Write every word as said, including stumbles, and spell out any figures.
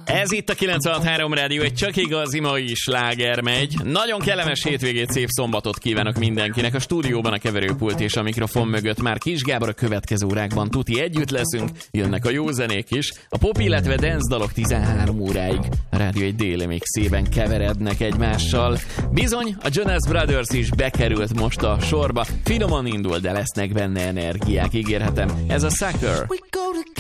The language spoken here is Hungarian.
Ez itt a kilencvenhat három Rádió, egy csak igazi mai sláger megy. Nagyon kellemes hétvégét, szép szombatot kívánok mindenkinek. A stúdióban a keverőpult és a mikrofon mögött már Kis Gábor, a következő órákban tuti együtt leszünk. Jönnek a jó zenék is. A pop, illetve dance dalok tizenhárom óráig a Rádió egy déli mixében keverednek egymással. Bizony, a Jonas Brothers is bekerült most a sorba. Finoman indul, de lesznek benne energiák, ígérhetem. Ez a Sucker.